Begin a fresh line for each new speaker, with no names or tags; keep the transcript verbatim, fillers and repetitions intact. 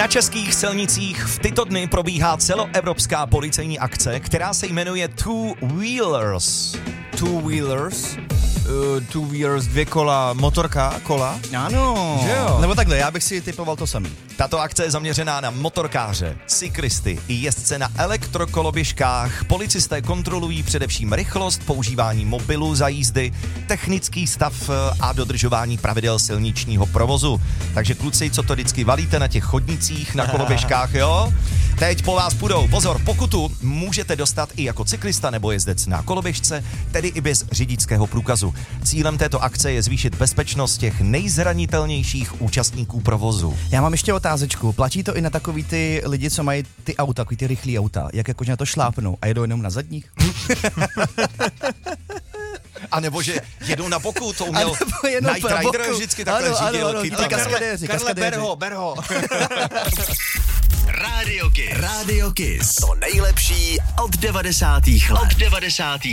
Na českých silnicích v tyto dny probíhá celoevropská policejní akce, která se jmenuje Two Wheelers.
Two Wheelers? Uh, two Wheelers, dvě kola, motorka, kola?
Ano,
že jo?
Nebo takhle, já bych si typoval to samý.
Tato akce je zaměřená na motorkáře, cyklisty i jezdce na elektrokoloběžkách. Policisté kontrolují především rychlost, používání mobilu za jízdy, technický stav a dodržování pravidel silničního provozu. Takže kluci, co to vždycky valíte na těch chodnicích, na koloběžkách, jo? Teď po vás půjdou. Pozor, pokutu můžete dostat i jako cyklista nebo jezdec na koloběžce, tedy i bez řidičského průkazu. Cílem této akce je zvýšit bezpečnost těch nejzranitelnějších účastníků provozu.
Já mám ještě otázečku. Platí to i na takový ty lidi, co mají ty auta, takový ty rychlý auta, jak jakože na to šlápnou a jedou jenom na zadních?
A nebo že jedou na boku, to uměl Knight Rider vždycky takhle
ano,
řídil.
Ano, ano, ty kaskadéři,
Karle,
kaskadéři.
ber ho, ber ho.
Radio Kiss. Radio Kiss. To nejlepší od devadesátých let. Od devadesátých